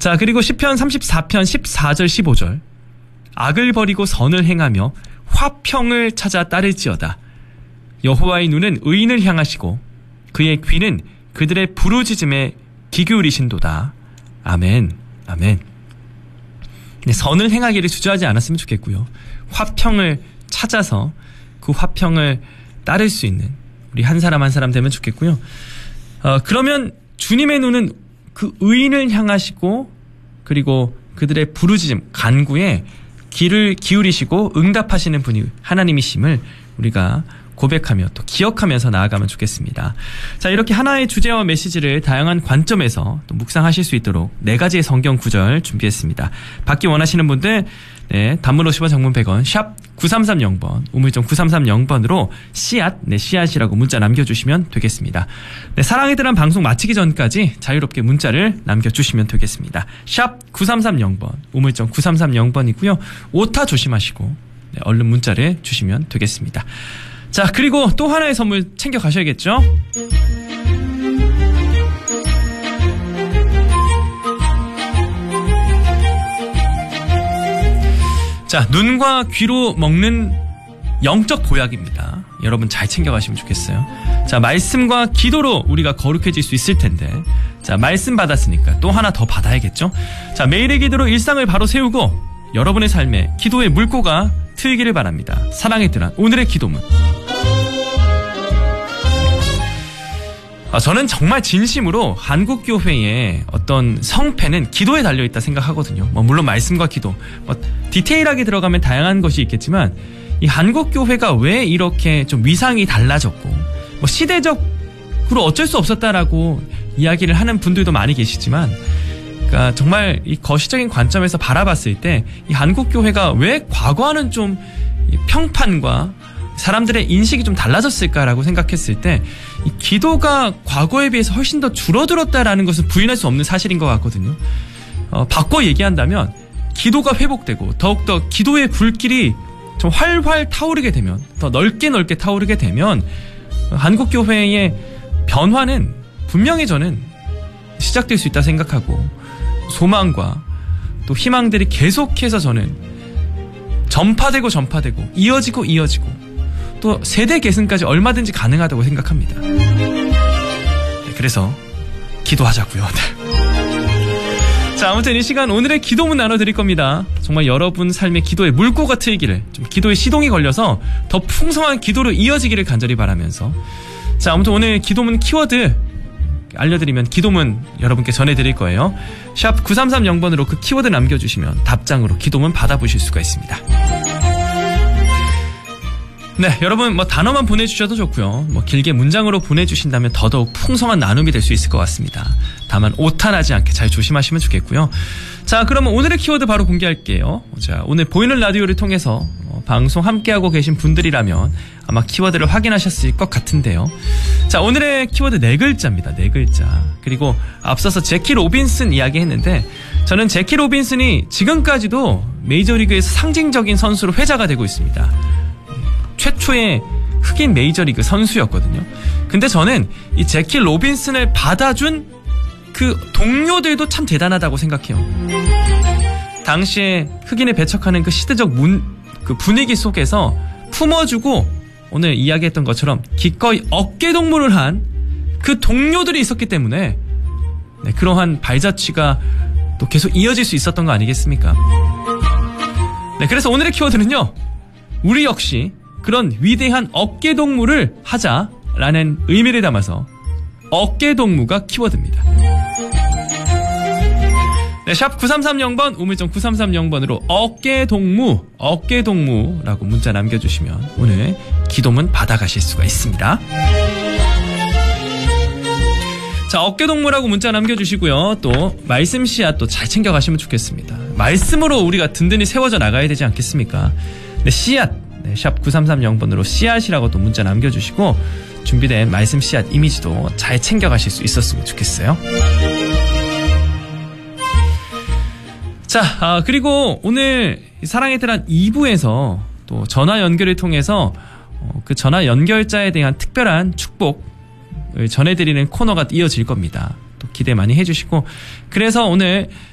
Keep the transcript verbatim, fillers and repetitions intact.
자, 그리고 시편 삼십사 편 십사 절 십오 절. 악을 버리고 선을 행하며 화평을 찾아 따를지어다. 여호와의 눈은 의인을 향하시고 그의 귀는 그들의 부르짖음에 귀 기울이신도다. 아멘. 아멘. 네, 선을 행하기를 주저하지 않았으면 좋겠고요. 화평을 찾아서 그 화평을 따를 수 있는 우리 한 사람 한 사람 되면 좋겠고요. 어, 그러면 주님의 눈은 그 의인을 향하시고 그리고 그들의 부르짖음, 간구에 귀를 기울이시고 응답하시는 분이 하나님이심을 우리가 고백하며 또 기억하면서 나아가면 좋겠습니다. 자, 이렇게 하나의 주제와 메시지를 다양한 관점에서 또 묵상하실 수 있도록 네 가지의 성경 구절 준비했습니다. 받기 원하시는 분들 네, 단문 오십 원, 장문 백 원, 샵 구삼삼공 번, 우물정 구삼삼공 번으로 씨앗, 네, 씨앗이라고 문자 남겨주시면 되겠습니다. 네, 사랑의 드람 방송 마치기 전까지 자유롭게 문자를 남겨주시면 되겠습니다. 샵 구삼삼공 번, 우물정 구삼삼공 번이고요. 오타 조심하시고 네, 얼른 문자를 주시면 되겠습니다. 자, 그리고 또 하나의 선물 챙겨 가셔야겠죠? 자, 눈과 귀로 먹는 영적 보약입니다. 여러분 잘 챙겨가시면 좋겠어요. 자, 말씀과 기도로 우리가 거룩해질 수 있을 텐데, 자, 말씀 받았으니까 또 하나 더 받아야겠죠? 자, 매일의 기도로 일상을 바로 세우고 여러분의 삶에 기도의 물꼬가 트이기를 바랍니다. 사랑의 드란 오늘의 기도문. 아, 저는 정말 진심으로 한국교회의 어떤 성패는 기도에 달려있다 생각하거든요. 뭐 물론 말씀과 기도, 뭐 디테일하게 들어가면 다양한 것이 있겠지만 이 한국교회가 왜 이렇게 좀 위상이 달라졌고 뭐 시대적으로 어쩔 수 없었다라고 이야기를 하는 분들도 많이 계시지만, 그러니까 정말 이 거시적인 관점에서 바라봤을 때 이 한국교회가 왜 과거와는 좀 평판과 사람들의 인식이 좀 달라졌을까라고 생각했을 때 이 기도가 과거에 비해서 훨씬 더 줄어들었다라는 것은 부인할 수 없는 사실인 것 같거든요. 어, 바꿔 얘기한다면 기도가 회복되고 더욱더 기도의 불길이 좀 활활 타오르게 되면, 더 넓게 넓게 타오르게 되면 한국교회의 변화는 분명히 저는 시작될 수 있다 생각하고, 소망과 또 희망들이 계속해서 저는 전파되고 전파되고 이어지고 이어지고 또 세대 계승까지 얼마든지 가능하다고 생각합니다. 네, 그래서 기도하자고요. 네. 자, 아무튼 이 시간 오늘의 기도문 나눠드릴 겁니다. 정말 여러분 삶의 기도의 물꼬가 트이기를, 좀 기도의 시동이 걸려서 더 풍성한 기도로 이어지기를 간절히 바라면서, 자, 아무튼 오늘 기도문 키워드 알려드리면 기도문 여러분께 전해드릴 거예요. 샵 구삼삼공 번으로 그 키워드 남겨주시면 답장으로 기도문 받아보실 수가 있습니다. 네, 여러분 뭐 단어만 보내주셔도 좋고요. 뭐 길게 문장으로 보내주신다면 더더욱 풍성한 나눔이 될 수 있을 것 같습니다. 다만 오타나지 않게 잘 조심하시면 좋겠고요. 자, 그러면 오늘의 키워드 바로 공개할게요. 자, 오늘 보이는 라디오를 통해서 어, 방송 함께하고 계신 분들이라면 아마 키워드를 확인하셨을 것 같은데요. 자, 오늘의 키워드 네 글자입니다. 네 글자. 그리고 앞서서 제키 로빈슨 이야기 했는데, 저는 제키 로빈슨이 지금까지도 메이저리그에서 상징적인 선수로 회자가 되고 있습니다. 최초의 흑인 메이저리그 선수였거든요. 근데 저는 이 제키 로빈슨을 받아준 그 동료들도 참 대단하다고 생각해요. 당시에 흑인을 배척하는 그 시대적 문, 그 분위기 속에서 품어주고 오늘 이야기했던 것처럼 기꺼이 어깨동무를 한 그 동료들이 있었기 때문에 네, 그러한 발자취가 또 계속 이어질 수 있었던 거 아니겠습니까? 네, 그래서 오늘의 키워드는요, 우리 역시 그런 위대한 어깨동무를 하자라는 의미를 담아서 어깨동무가 키워드입니다. 네, 샵 구삼삼공 번, 우물정 구삼삼공 번으로 어깨동무, 어깨동무라고 문자 남겨주시면 오늘 기도문 받아가실 수가 있습니다. 자, 어깨동무라고 문자 남겨주시고요. 또 말씀 씨앗 또 잘 챙겨가시면 좋겠습니다. 말씀으로 우리가 든든히 세워져 나가야 되지 않겠습니까? 네, 씨앗, 네, 샵 구삼삼공 번으로 씨앗이라고 또 문자 남겨주시고 준비된 말씀 씨앗 이미지도 잘 챙겨가실 수 있었으면 좋겠어요. 자, 아, 그리고 오늘 사랑의 드란 이 부에서 또 전화 연결을 통해서 어, 그 전화 연결자에 대한 특별한 축복을 전해드리는 코너가 이어질 겁니다. 또 기대 많이 해주시고, 그래서 오늘